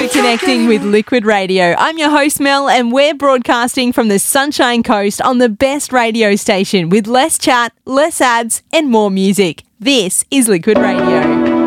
Reconnecting with Liquid Radio. I'm your host, Mel, and we're broadcasting from the Sunshine Coast on the best radio station with less chat, less ads, and more music. This is Liquid Radio.